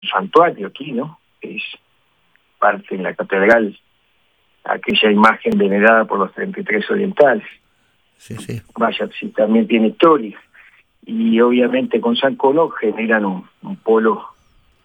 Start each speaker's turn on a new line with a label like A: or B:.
A: santuario aquí, ¿no? Es parte en la catedral, aquella imagen venerada por los 33 orientales.
B: Sí, sí.
A: Vaya, sí, también tiene historia. Y obviamente con San Colón generan un polo